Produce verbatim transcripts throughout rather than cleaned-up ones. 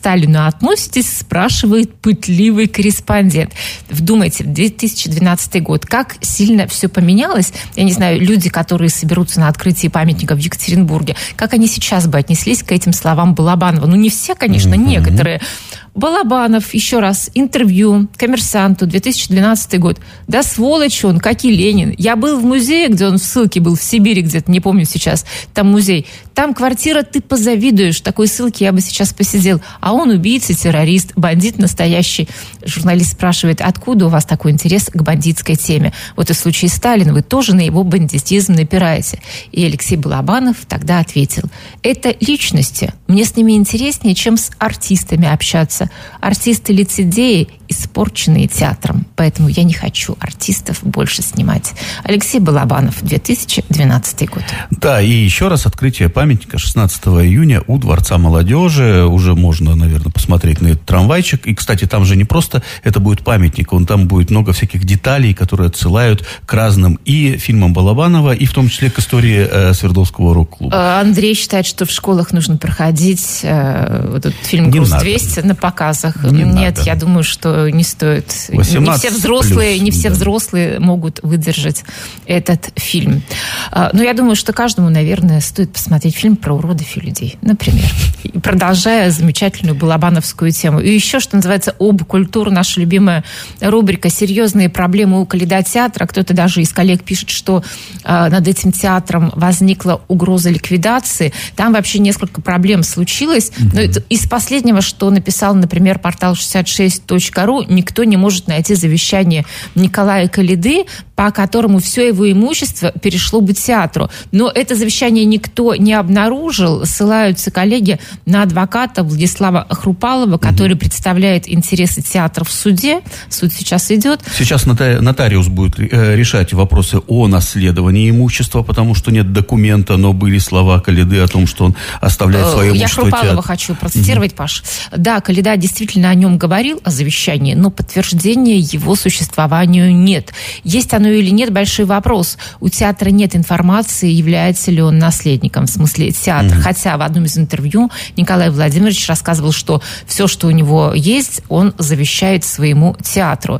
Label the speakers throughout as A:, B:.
A: Сталину относитесь, спрашивает пытливый корреспондент. Вдумайте, две тысячи двенадцатый год, как сильно все поменялось. Я не знаю, люди, которые соберутся на открытии памятника в Екатеринбурге, как они сейчас бы отнеслись к этим словам Балабанова? Ну, не все, конечно, mm-hmm. некоторые. Балабанов, еще раз, интервью «Коммерсанту», две тысячи двенадцатый год. Да сволочь он, как и Ленин. Я был в музее, где он в ссылке был, в Сибири где-то, не помню сейчас, там музей. Там квартира, ты позавидуешь. Такой ссылки я бы сейчас посидел. А он убийца, террорист, бандит настоящий. Журналист спрашивает, откуда у вас такой интерес к бандитской теме? Вот и в случае Сталина вы тоже на его бандитизм напираете. И Алексей Балабанов тогда ответил, это личности. Мне с ними интереснее, чем с артистами общаться. Артисты лицедеи, испорченные театром. Поэтому я не хочу артистов больше снимать. Алексей Балабанов, две тысячи двенадцатый год.
B: Да, и еще раз открытие памятника шестнадцатого июня у Дворца молодежи. Уже можно, наверное, посмотреть на этот трамвайчик. И, кстати, там же не просто это будет памятник, он там будет много всяких деталей, которые отсылают к разным и фильмам Балабанова, и в том числе к истории э, Свердловского рок-клуба.
A: Андрей считает, что в школах нужно проходить э, этот фильм «Груз-двести» на показах.
B: Не
A: Нет,
B: надо.
A: Я думаю, что не стоит. Не все взрослые, плюс, не все
B: да. взрослые
A: могут выдержать этот фильм. Но я думаю, что каждому, наверное, стоит посмотреть фильм про уродов и людей, например. И продолжая замечательную балабановскую тему. И еще, что называется, об культура, наша любимая рубрика «Серьезные проблемы у Калейдотеатра». Кто-то даже из коллег пишет, что над этим театром возникла угроза ликвидации. Там вообще несколько проблем случилось. Но это из последнего, что написал, например, портал шестьдесят шесть точка ру, никто не может найти завещание Николая Коляды, по которому все его имущество перешло бы театру. Но это завещание никто не обнаружил. Ссылаются коллеги на адвоката Владислава Хрупалова, который угу. представляет интересы театра в суде. Суд сейчас идет.
B: Сейчас нотариус будет решать вопросы о наследовании имущества, потому что нет документа, но были слова Коляды о том, что он оставляет свое имущество.
A: Я Хрупалова хочу процитировать, угу. Паш. Да, Коляда действительно о нем говорил, о завещании, но подтверждения его существованию нет. Есть оно или нет, большой вопрос. У театра нет информации, является ли он наследником, в смысле театр. Mm-hmm. Хотя в одном из интервью Николай Владимирович рассказывал, что все, что у него есть, он завещает своему театру.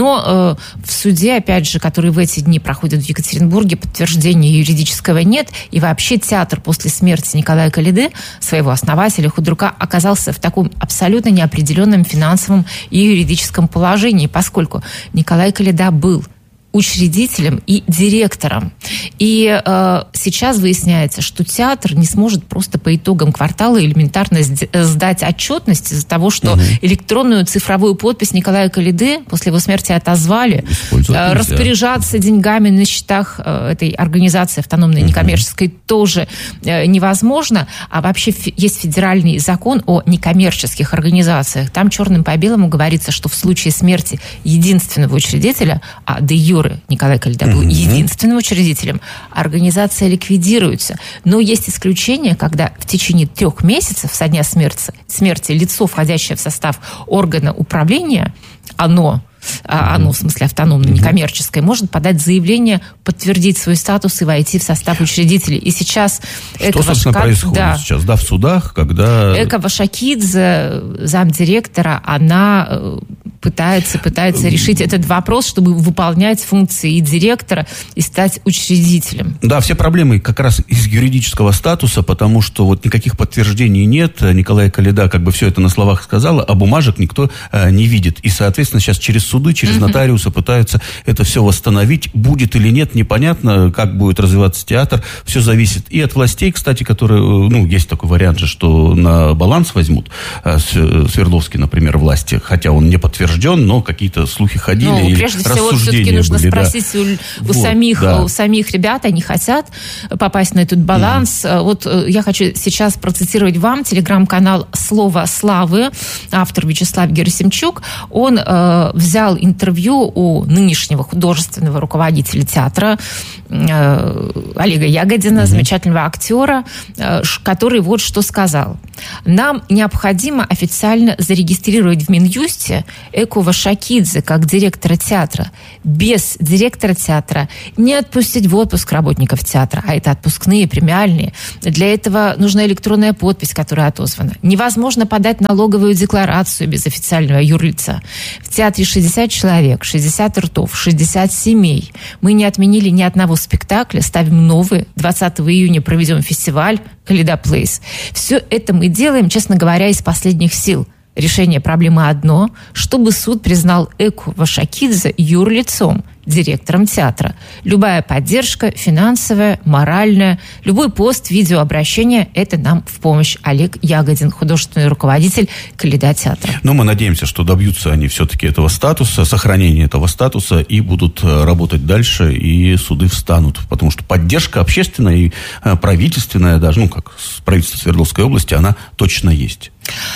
A: Но э, в суде, опять же, который в эти дни проходит в Екатеринбурге, подтверждения юридического нет. И вообще театр после смерти Николая Коляды, своего основателя, худрука, оказался в таком абсолютно неопределенном финансовом и юридическом положении, поскольку Николай Коляда был учредителем и директором. И э, сейчас выясняется, что театр не сможет просто по итогам квартала элементарно сдать отчетность из-за того, что угу. электронную цифровую подпись Николая Коляды после его смерти отозвали. Э, распоряжаться деньгами на счетах э, этой организации автономной, угу. некоммерческой тоже э, невозможно. А вообще фи- есть федеральный закон о некоммерческих организациях. Там черным по белому говорится, что в случае смерти единственного учредителя, а де юре Николай Коляда был mm-hmm. единственным учредителем, организация ликвидируется. Но есть исключения, когда в течение трех месяцев со дня смерти, смерти лицо, входящее в состав органа управления, оно, mm-hmm. оно в смысле автономное, mm-hmm. некоммерческое, может подать заявление, подтвердить свой статус и войти в состав учредителей. И сейчас
B: Что,
A: Эка
B: собственно,
A: Вашакидзе,
B: происходит
A: да,
B: сейчас, да, в судах, когда...
A: Эка Вашакидзе, замдиректора, она пытается, пытается решить этот вопрос, чтобы выполнять функции и директора, и стать учредителем.
B: Да, все проблемы как раз из юридического статуса, потому что вот никаких подтверждений нет. Николай Коляда как бы все это на словах сказала, а бумажек никто э, не видит. И, соответственно, сейчас через суды, через mm-hmm. нотариуса пытаются это все восстановить. Будет или нет, непонятно, как будет развиваться театр. Все зависит и от властей, кстати, которые, ну, есть такой вариант же, что на баланс возьмут э, Свердловский, например, власти, хотя он не подтвержден, но какие-то слухи ходили, ну, и
A: прежде всего, все-таки нужно были, спросить да. у, у, вот, самих, да. у самих ребят, они хотят попасть на этот баланс. Mm. Вот я хочу сейчас процитировать вам телеграм-канал «Слово славы», автор Вячеслав Герасимчук. Он э, взял интервью у нынешнего художественного руководителя театра э, Олега Ягодина, mm-hmm. замечательного актера, э, который вот что сказал. «Нам необходимо официально зарегистрировать в Минюсте Эку Вашакидзе как директора театра. Без директора театра не отпустить в отпуск работников театра, а это отпускные, премиальные. Для этого нужна электронная подпись, которая отозвана. Невозможно подать налоговую декларацию без официального юрлица. В театре шестьдесят человек, шестьдесят ртов, шестьдесят семей. Мы не отменили ни одного спектакля, ставим новые. двадцатого июня проведем фестиваль «Каледа Плейс». Все это мы делаем, честно говоря, из последних сил. Решение проблемы одно, чтобы суд признал Эку Вашакидзе юрлицом, директором театра. Любая поддержка, финансовая, моральная, любой пост, видеообращение – это нам в помощь. Олег Ягодин, художественный руководитель «Каледа театра».
B: Но мы надеемся, что добьются они все-таки этого статуса, сохранения этого статуса и будут работать дальше, и суды встанут. Потому что поддержка общественная и правительственная, даже, ну, как правительство Свердловской области, она точно есть.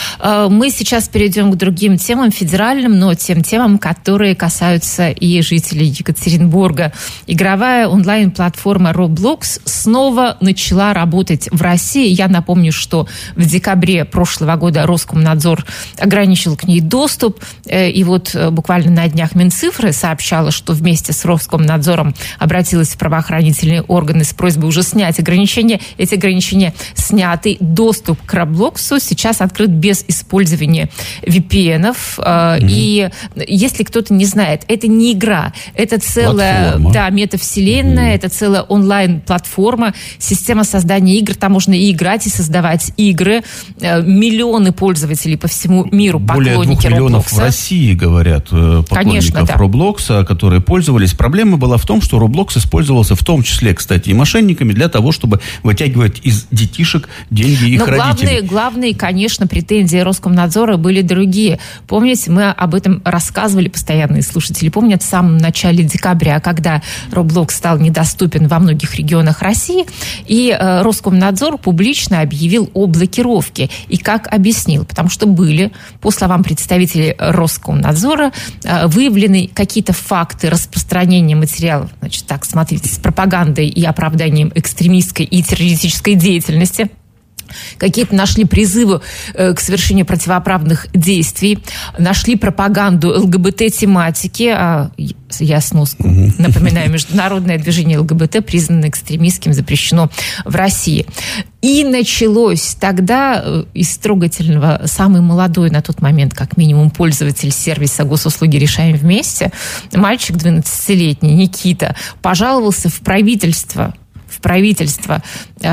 A: Мы сейчас перейдем к другим темам, федеральным, но тем темам, которые касаются и жителей Екатеринбурга. Игровая онлайн-платформа Roblox снова начала работать в России. Я напомню, что в декабре прошлого года Роскомнадзор ограничил к ней доступ. И вот буквально на днях Минцифры сообщала, что вместе с Роскомнадзором обратилась в правоохранительные органы с просьбой уже снять ограничения. Эти ограничения сняты. Доступ к Roblox сейчас открыт без использования ви пи эн-ов. Mm-hmm. И если кто-то не знает, это не игра, это целая да, метавселенная, mm-hmm. это целая онлайн-платформа, система создания игр. Там можно и играть, и создавать игры. Миллионы пользователей по всему миру,
B: более
A: поклонники
B: двух миллионов
A: Roblox.
B: В России, говорят, поклонников Конечно, да. Roblox, которые пользовались. Проблема была в том, что Roblox использовался в том числе, кстати, и мошенниками для того, чтобы вытягивать из детишек деньги их
A: Но
B: родителей.
A: Главные, главные, конечно, претензии Роскомнадзора были другие. Помните, мы об этом рассказывали, постоянные слушатели помнят, в самом начале декабря, когда Roblox стал недоступен во многих регионах России, и э, Роскомнадзор публично объявил о блокировке. И как объяснил? Потому что были, по словам представителей Роскомнадзора, э, выявлены какие-то факты распространения материалов, значит, так, смотрите, с пропагандой и оправданием экстремистской и террористической деятельности. Какие-то нашли призывы э, к совершению противоправных действий, нашли пропаганду ЛГБТ-тематики, а, я сноску, mm-hmm. напоминаю, международное движение ЛГБТ признано экстремистским, запрещено в России. И началось тогда э, из трогательного, самый молодой на тот момент, как минимум, пользователь сервиса госуслуги «Решаем вместе», мальчик двенадцатилетний, Никита, пожаловался в правительство, в правительство э,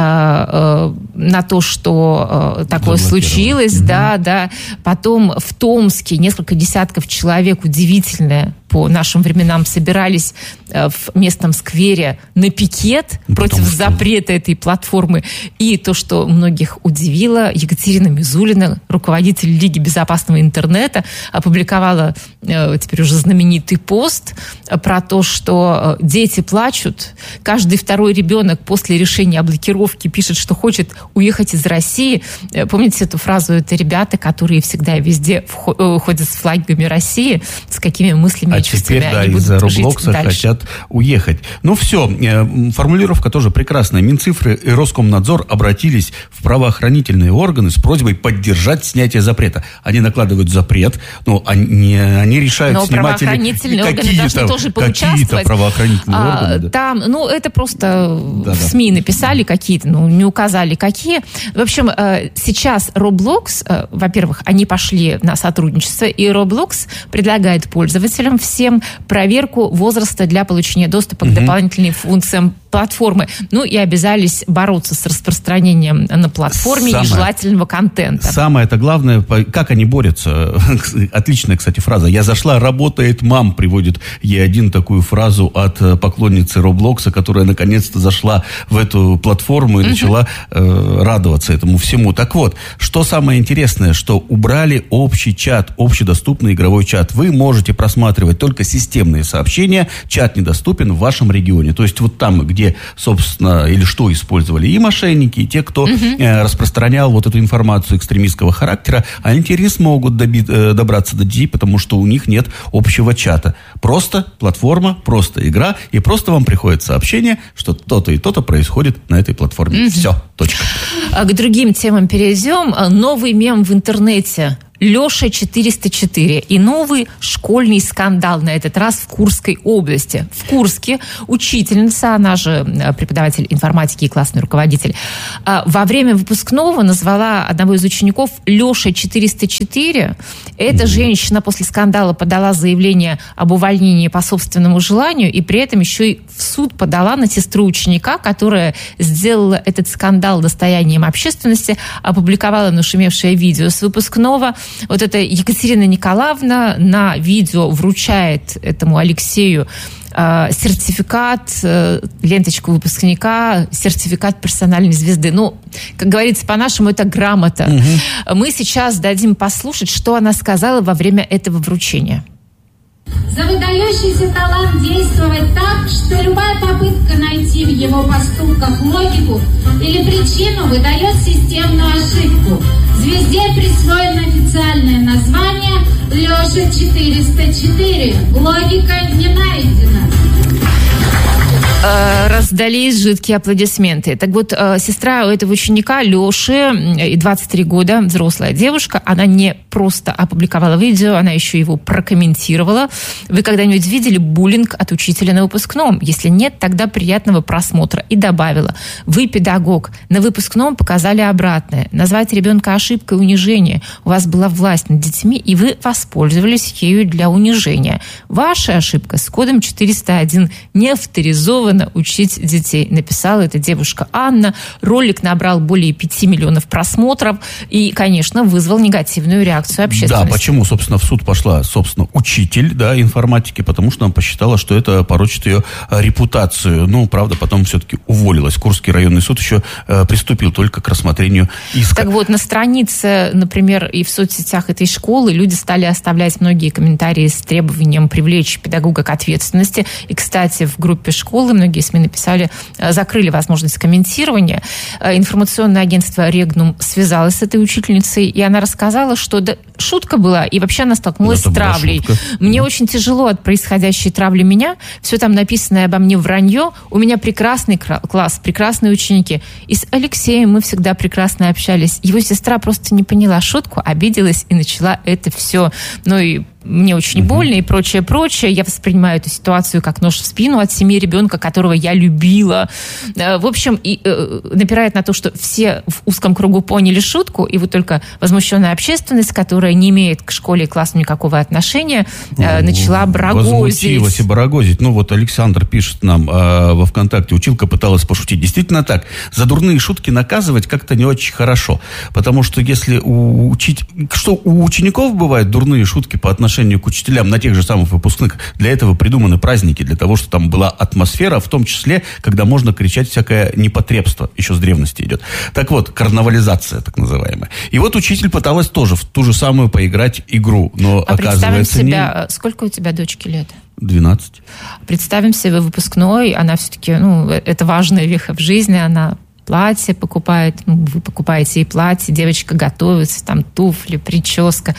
A: э, на то, что э, такое случилось, mm-hmm. да, да. Потом в Томске несколько десятков человек, удивительное, по нашим временам собирались э, в местном сквере на пикет ну, против что... запрета этой платформы. И то, что многих удивило, Екатерина Мизулина, руководитель Лиги безопасного интернета, опубликовала э, теперь уже знаменитый пост про то, что э, дети плачут, каждый второй ребенок после решения о блокировке пишет, что хочет уехать из России. Э, помните эту фразу? Это ребята, которые всегда и везде вхо- ходят с флагами России, с какими мыслями
B: А теперь, да, из-за Роблокса хотят уехать. Ну, все, формулировка тоже прекрасная. Минцифры и Роскомнадзор обратились в правоохранительные органы с просьбой поддержать снятие запрета. Они накладывают запрет, но они, они решают
A: но
B: снимать
A: правоохранительные органы должны тоже поучаствовать.
B: Какие-то правоохранительные
A: а,
B: органы. Да.
A: Там, ну, это просто
B: да,
A: в
B: да.
A: СМИ написали какие-то, ну, не указали какие. В общем, сейчас Roblox, во-первых, они пошли на сотрудничество, и Roblox предлагает пользователям всем проверку возраста для получения доступа угу. к дополнительным функциям платформы. Ну и обязались бороться с распространением на платформе самое, нежелательного контента.
B: Самое это главное, как они борются. Отличная, кстати, фраза. «Я зашла, работает мам», приводит Е один такую фразу от поклонницы Роблокса, которая наконец-то зашла в эту платформу и угу. начала э, радоваться этому всему. Так вот, что самое интересное, что убрали общий чат, общедоступный игровой чат. Вы можете просматривать только системные сообщения, чат недоступен в вашем регионе. То есть вот там, где, собственно, или что использовали и мошенники, и те, кто uh-huh. э, распространял вот эту информацию экстремистского характера, они теперь не смогут доби- э, добраться до детей, потому что у них нет общего чата. Просто платформа, просто игра, и просто вам приходит сообщение, что то-то и то-то происходит на этой платформе. Uh-huh. Все, точка.
A: К другим темам перейдем. Новый мем в интернете. Леша четыреста четыре. И новый школьный скандал, на этот раз в Курской области. В Курске учительница, она же преподаватель информатики и классный руководитель, во время выпускного назвала одного из учеников Леша четыреста четыре. Эта женщина после скандала подала заявление об увольнении по собственному желанию и при этом еще и в суд подала на сестру ученика, которая сделала этот скандал достоянием общественности, опубликовала нашумевшее видео с выпускного. Вот эта Екатерина Николаевна на видео вручает этому Алексею э, сертификат, э, ленточку выпускника, сертификат персональной звезды. Ну, как говорится по-нашему, это грамота. Угу. Мы сейчас дадим послушать, что она сказала во время этого вручения.
C: За выдающийся талант действовать так, что любая попытка найти в его поступках логику или причину выдает системную ошибку. Звезде присвоено официальное название Леша четыреста четыре. Логика не найдена.
A: Раздались жидкие аплодисменты. Так вот, сестра у этого ученика Леши, двадцать три года, взрослая девушка, она не просто опубликовала видео, она еще его прокомментировала. Вы когда-нибудь видели буллинг от учителя на выпускном? Если нет, тогда приятного просмотра. И добавила: вы педагог, на выпускном показали обратное. Назвать ребенка ошибкой — унижение. У вас была власть над детьми, и вы воспользовались ею для унижения. Ваша ошибка с кодом четыреста один не авторизована учить детей, написала эта девушка Анна. Ролик набрал более пяти миллионов просмотров и, конечно, вызвал негативную реакцию общественности.
B: Да, почему, собственно, в суд пошла, собственно, учитель, да, информатики, потому что она посчитала, что это порочит ее репутацию. Ну, правда, потом все-таки уволилась. Курский районный суд еще э, приступил только к рассмотрению иска.
A: Так вот, на странице, например, и в соцсетях этой школы люди стали оставлять многие комментарии с требованием привлечь педагога к ответственности. И, кстати, в группе школы многие СМИ написали, закрыли возможность комментирования. Информационное агентство «Регнум» связалось с этой учительницей, и она рассказала, что да, шутка была, и вообще она столкнулась Это с травлей. Мне да. очень тяжело от происходящей травли меня. Все там написанное обо мне вранье. У меня прекрасный класс, прекрасные ученики. И с Алексеем мы всегда прекрасно общались. Его сестра просто не поняла шутку, обиделась и начала это все. Ну и мне очень больно и прочее, прочее. Я воспринимаю эту ситуацию как нож в спину от семьи ребенка, которого я любила. В общем, и, э, напирает на то, что все в узком кругу поняли шутку, и вот только возмущенная общественность, которая не имеет к школе и классу никакого отношения, э, начала барагозить.
B: Возмутилась и барагозить. Ну вот Александр пишет нам э, во ВКонтакте: училка пыталась пошутить. Действительно так. За дурные шутки наказывать как-то не очень хорошо. Потому что если у, учить... Что у учеников бывают дурные шутки по отношению к учителям на тех же самых выпускных. Для этого придуманы праздники, для того, чтобы там была атмосфера, в том числе, когда можно кричать всякое непотребство. Еще с древности идет. Так вот, карнавализация, так называемая. И вот учитель пыталась тоже в ту же самую поиграть игру, но
A: а
B: оказывается
A: себя,
B: не...
A: Сколько у тебя дочки лет?
B: двенадцать.
A: Представим себе выпускной, она все-таки, ну, это важная веха в жизни, она платье покупает, ну, вы покупаете ей платье, девочка готовится, там туфли, прическа,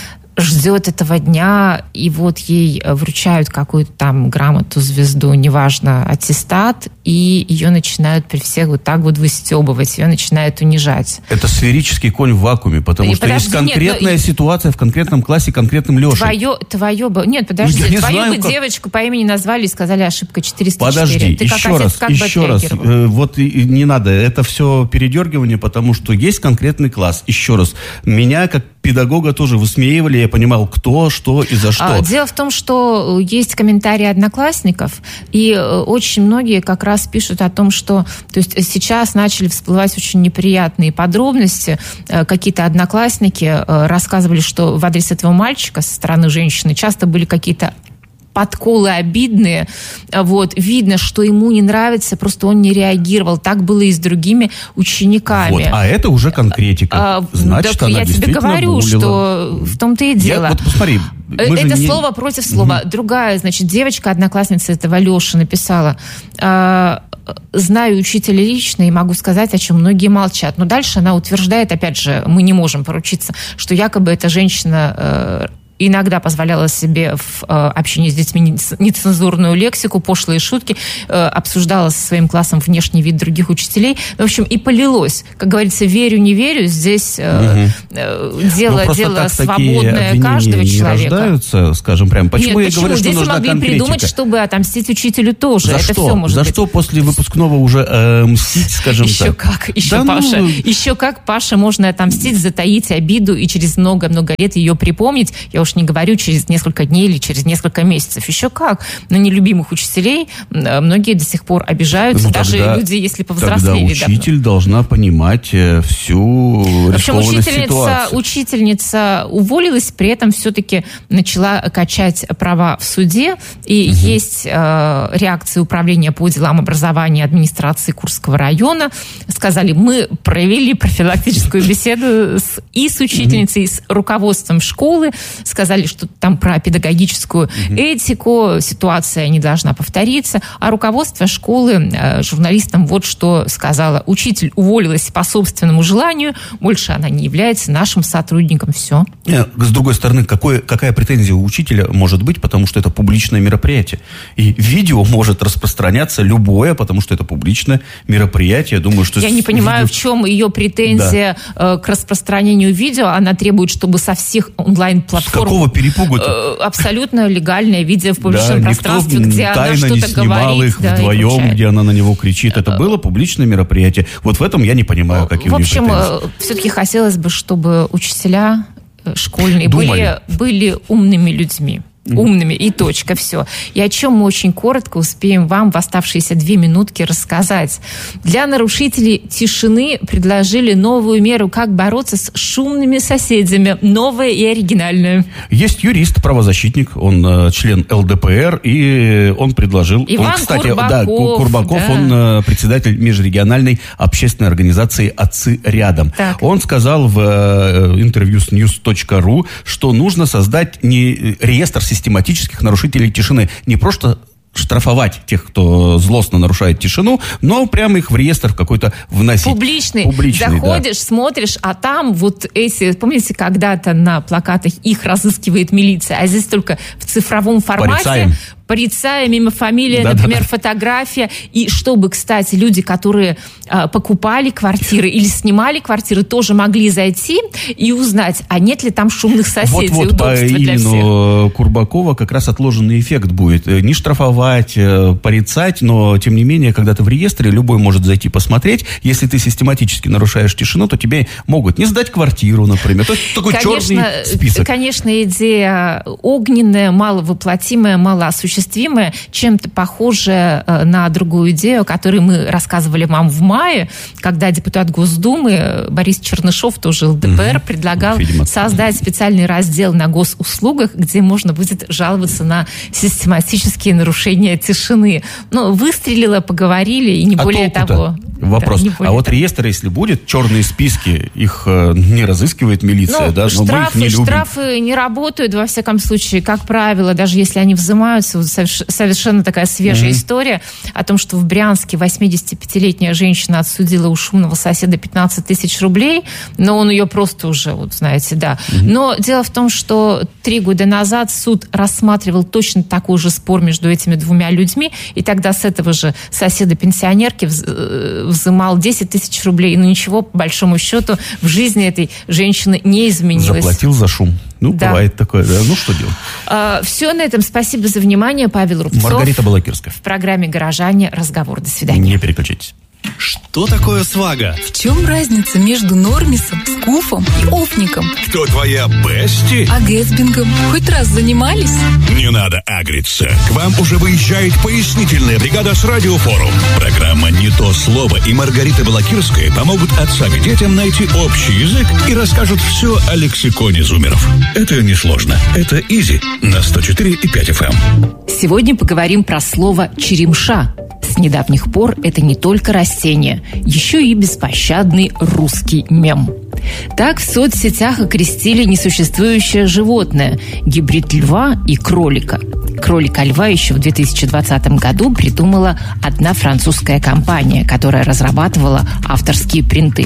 A: ждет этого дня, и вот ей вручают какую-то там грамоту, звезду, неважно, аттестат, и ее начинают при всех вот так вот выстебывать, ее начинают унижать.
B: Это сферический конь в вакууме, потому и что подожди, есть конкретная нет, ситуация в конкретном классе, конкретным Лешей.
A: Твое, твое бы... Нет, подожди, не твою знаю, бы как... девочку по имени назвали и сказали ошибка четыреста четыре.
B: Подожди,
A: Ты
B: еще
A: как
B: раз,
A: как
B: еще раз. Э, вот и, не надо, это все передергивание, потому что есть конкретный класс. Еще раз, меня как педагога тоже высмеивали, я понимал, кто, что и за что.
A: Дело в том, что есть комментарии одноклассников, и очень многие как раз пишут о том, что то есть сейчас начали всплывать очень неприятные подробности. Какие-то одноклассники рассказывали, что в адрес этого мальчика со стороны женщины часто были какие-то подколы обидные, вот, видно, что ему не нравится, просто он не реагировал. Так было и с другими учениками.
B: Вот, а это уже конкретика. А, Значит,
A: так
B: она
A: я тебе говорю,
B: булила.
A: Что в том-то и дело.
B: Я, вот посмотри,
A: это
B: не...
A: слово против слова. Угу. Другая, значит, девочка, одноклассница этого Леши написала: знаю учителя лично и могу сказать, о чем многие молчат. Но дальше она утверждает, опять же, мы не можем поручиться, что якобы эта женщина иногда позволяла себе в общении с детьми нецензурную лексику, пошлые шутки, обсуждала со своим классом внешний вид других учителей. В общем, и полилось. Как говорится, верю, не верю, здесь угу. дело,
B: ну,
A: дело свободное каждого человека.
B: Не рождаются, скажем прям. Почему
A: Нет,
B: я почему? говорю,
A: здесь
B: что нужна
A: могли
B: конкретика?
A: придумать, чтобы отомстить учителю тоже.
B: За
A: Это
B: что?
A: все может
B: За
A: быть.
B: что после выпускного уже э, мстить, скажем
A: еще
B: так?
A: Как, еще
B: да
A: Паша,
B: ну...
A: еще как, Паша, можно отомстить, затаить обиду и через много-много лет ее припомнить. Я уж не говорю через несколько дней или через несколько месяцев. Еще как. На нелюбимых учителей многие до сих пор обижаются, ну,
B: тогда,
A: даже люди, если повзрослели.
B: Тогда учитель давно. должна понимать всю
A: В общем, учительница,
B: ситуацию.
A: учительница уволилась, при этом все-таки начала качать права в суде. И угу. есть э, реакция управления по делам образования администрации Курского района. Сказали, мы провели профилактическую беседу с, и с учительницей, и с руководством школы. Сказали, что там про педагогическую угу. этику, ситуация не должна повториться. А руководство школы э, журналистам вот что сказала. Учитель уволилась по собственному желанию, больше она не является нашим сотрудником. Все.
B: С другой стороны, какое, какая претензия у учителя может быть, потому что это публичное мероприятие. И видео может распространяться любое, потому что это публичное мероприятие. Я думаю, что...
A: Я не понимаю,
B: видео...
A: в чем ее претензия да. к распространению видео. Она требует, чтобы со всех онлайн-платформ...
B: С какого перепугу-то?
A: Абсолютно легальное видео в публичном
B: да,
A: пространстве, где она что-то
B: не снимал
A: говорит.
B: Их
A: да,
B: вдвоем, где она на него кричит. Это было публичное мероприятие. Вот в этом я не понимаю, какие
A: в
B: у нее
A: общем,
B: претензии.
A: все-таки хотелось бы, чтобы учителя школьные были, были умными людьми. Умными, и точка, все. И о чем мы очень коротко успеем вам в оставшиеся две минутки рассказать. Для нарушителей тишины предложили новую меру, как бороться с шумными соседями. Новая и оригинальная.
B: Есть юрист, правозащитник, он э, член эл дэ пэ эр, и он предложил...
A: Иван
B: он, кстати,
A: Курбаков.
B: Да, Курбаков,
A: да.
B: он э, председатель межрегиональной общественной организации «Отцы рядом». Так. Он сказал в э, интервью с ньюс точка ру, что нужно создать не реестр систематических нарушителей тишины. Не просто штрафовать тех, кто злостно нарушает тишину, но прямо их в реестр какой-то вносить.
A: Публичный.
B: Публичный
A: Заходишь, да. смотришь, а там вот эти... Помните, когда-то на плакатах их разыскивает милиция, а здесь только в цифровом формате...
B: Порицаем.
A: Порицая, мимо фамилии,
B: да,
A: например,
B: да, да.
A: фотография. И чтобы, кстати, люди, которые а, покупали квартиры или снимали квартиры, тоже могли зайти и узнать, а нет ли там шумных соседей.
B: Вот-вот по имени Курбакова как раз отложенный эффект будет. Не штрафовать, порицать, но, тем не менее, когда ты в реестре, любой может зайти посмотреть. Если ты систематически нарушаешь тишину, то тебе могут не сдать квартиру, например. То есть такой
A: конечно,
B: черный список.
A: Конечно, идея огненная, маловоплотимая, малоосуществимая, чем-то похоже на другую идею, о которой мы рассказывали вам в мае, когда депутат Госдумы Борис Чернышов, тоже эл дэ пэ эр, угу. предлагал Видимо. создать специальный раздел на госуслугах, где можно будет жаловаться на систематические нарушения тишины. Ну, выстрелило, поговорили, и не а более того.
B: Вопрос.
A: Да,
B: а вот того. реестр, если будет, черные списки, их э, не разыскивает милиция,
A: ну,
B: да? Но
A: штрафы,
B: мы их не любим.
A: Штрафы не работают, во всяком случае, как правило, даже если они взимаются. Вот совершенно такая свежая mm-hmm. история о том, что в Брянске восьмидесятипятилетняя женщина отсудила у шумного соседа пятнадцать тысяч рублей, но он ее просто уже, вот знаете, да. Mm-hmm. Но дело в том, что три года назад суд рассматривал точно такой же спор между этими двумя людьми, и тогда с этого же соседа-пенсионерки взымал десять тысяч рублей, но ничего, по большому счету, в жизни этой женщины не изменилось.
B: Заплатил за шум. Ну, да. бывает такое, да. Ну, что делать?
A: А, все на этом. Спасибо за внимание. Павел Рубцов.
B: Маргарита Балакирская.
A: В программе «Горожане» разговор. До свидания.
B: Не переключайтесь.
D: Что такое свага?
E: В чем разница между нормисом, скуфом и офником?
D: Кто твоя бести?
E: А гэтсбингом хоть раз занимались?
D: Не надо агриться. К вам уже выезжает пояснительная бригада с Радиофорум. Программа «Не то слово» и Маргарита Балакирская помогут отцам и детям найти общий язык и расскажут все о лексиконе зумеров. Это несложно. Это изи на сто четыре и пять эф эм.
A: Сегодня поговорим про слово «черемша». С недавних пор это не только растение, еще и беспощадный русский мем. Так в соцсетях окрестили несуществующее животное – гибрид льва и кролика. Кролика-льва еще в две тысячи двадцатом году придумала одна французская компания, которая разрабатывала авторские принты.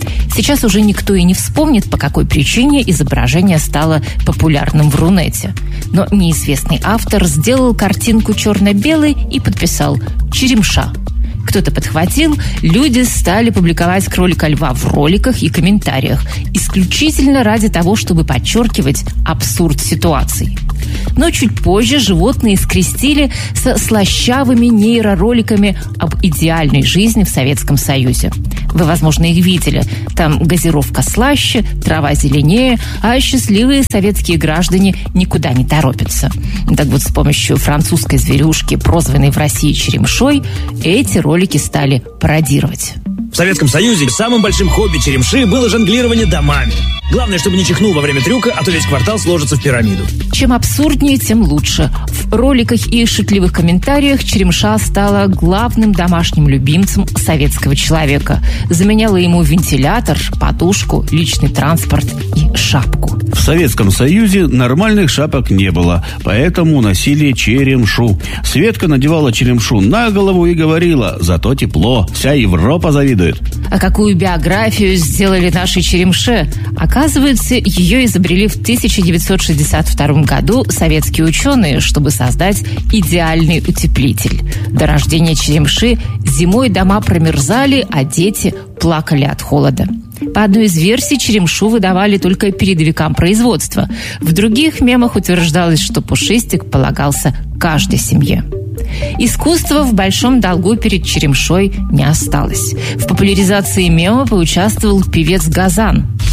A: Сейчас уже никто и не вспомнит, по какой причине изображение стало популярным в Рунете. Но неизвестный автор сделал картинку черно-белой и подписал «Черемша». Кто-то подхватил, люди стали публиковать кролика льва в роликах и комментариях, исключительно ради того, чтобы подчеркивать абсурд ситуаций. Но чуть позже животные скрестили со слащавыми нейророликами об идеальной жизни в Советском Союзе. Вы, возможно, их видели. Там газировка слаще, трава зеленее, а счастливые советские граждане никуда не торопятся. Так вот, с помощью французской зверюшки, прозванной в России черемшой, эти ролики стали пародировать.
F: В Советском Союзе самым большим хобби черемши было жонглирование домами. Главное, чтобы не чихнул во время трюка, а то весь квартал сложится в пирамиду.
A: Чем абсурднее, тем лучше. В роликах и шутливых комментариях черемша стала главным домашним любимцем советского человека. Заменяла ему вентилятор, подушку, личный транспорт и шапку.
B: В Советском Союзе нормальных шапок не было, поэтому носили черемшу. Светка надевала черемшу на голову и говорила: «Зато тепло, вся Европа завидует».
A: А какую биографию сделали нашей черемше? Оказывается, ее изобрели в тысяча девятьсот шестьдесят втором году советские ученые, чтобы создать идеальный утеплитель. До рождения черемши зимой дома промерзали, а дети плакали от холода. По одной из версий, черемшу выдавали только передовикам производства. В других мемах утверждалось, что пушистик полагался каждой семье. Искусство в большом долгу перед черемшой не осталось. В популяризации мема поучаствовал певец Газан.